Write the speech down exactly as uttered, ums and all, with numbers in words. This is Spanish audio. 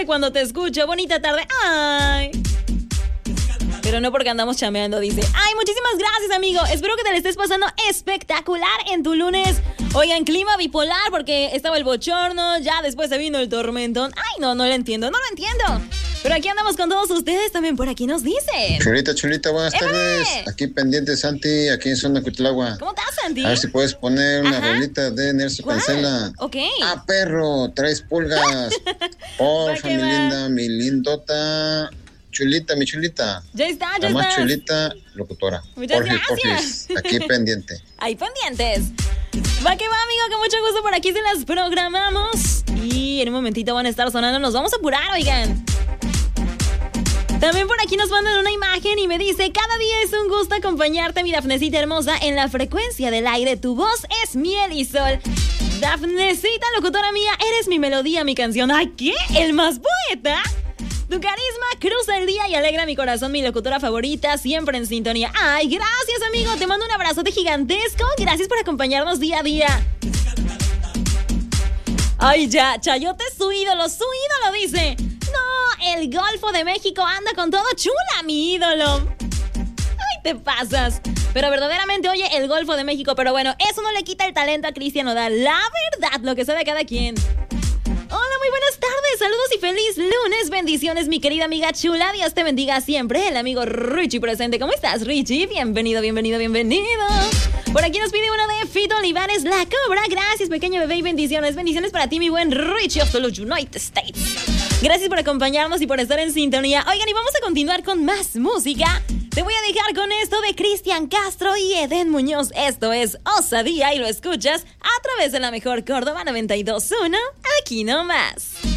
amanece cuando te escucho. Bonita tarde. Ay. Pero no porque andamos chameando, dice. Ay, muchísimas gracias, amigo. Espero que te la estés pasando espectacular en tu lunes. Oigan, clima bipolar porque estaba el bochorno, ya después se vino el tormentón. Ay, no, no lo entiendo, no lo entiendo. Pero aquí andamos con todos ustedes, también por aquí nos dicen. Chulita, Chulita, buenas ¡Épale! tardes. Aquí pendiente, Santi, aquí en Zona Cuitlagua. ¿Cómo estás, Santi? A ver si puedes poner una Ajá. rolita de Nelson ¿Cuál? Cancela. Ok. Ah, perro, traes pulgas. Porfa, que mi va. linda, mi lindota. Chulita, mi chulita. Ya está, ya La más está. chulita, locutora. Muchas Porfis, gracias. porfis, aquí pendiente. Ahí pendientes. Va que va, amigo, con mucho gusto por aquí se las programamos. Y en un momentito van a estar sonando. Nos vamos a apurar, oigan. También por aquí nos mandan una imagen y me dice: cada día es un gusto acompañarte, mi Dafnecita hermosa, en la frecuencia del aire. Tu voz es miel y sol. Dafnecita, locutora mía, eres mi melodía, mi canción. ¡Ay, qué! ¿El más poeta? Tu carisma cruza el día y alegra mi corazón, mi locutora favorita, siempre en sintonía. ¡Ay, gracias, amigo! Te mando un abrazote gigantesco. Gracias por acompañarnos día a día. Ay, ya, Chayote es su ídolo, su ídolo, dice. No, el Golfo de México anda con todo. Chula, mi ídolo. Ay, te pasas. Pero verdaderamente, oye, el Golfo de México. Pero bueno, eso no le quita el talento a Cristian Nodal. La verdad, lo que sea de cada quien. Hola, muy buenas tardes, saludos y feliz lunes. Bendiciones, mi querida amiga chula. Dios te bendiga siempre. El amigo Richie presente. ¿Cómo estás, Richie? Bienvenido, bienvenido, bienvenido. Por aquí nos pide uno de Fito Olivares, La Cobra. Gracias, pequeño bebé, y bendiciones. Bendiciones para ti, mi buen Richie of the United States. Gracias por acompañarnos y por estar en sintonía. Oigan, y vamos a continuar con más música. Te voy a dejar con esto de Cristian Castro y Eden Muñoz. Esto es Osadía y lo escuchas a través de la mejor Córdoba noventa y dos punto uno. Aquí nomás.